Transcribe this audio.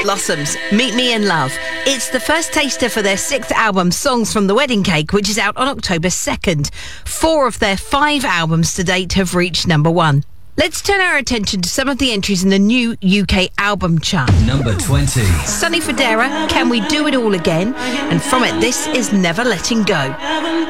Blossoms, Meet Me in Love. It's the first taster for their 6th album, Songs from the Wedding Cake, which is out on October 2nd. 4 of their 5 albums to date have reached number 1. Let's turn our attention to some of the entries in the new UK album chart. Number 20. Sonny Fodera, Can We Do It All Again? And from it, this is Never Letting Go.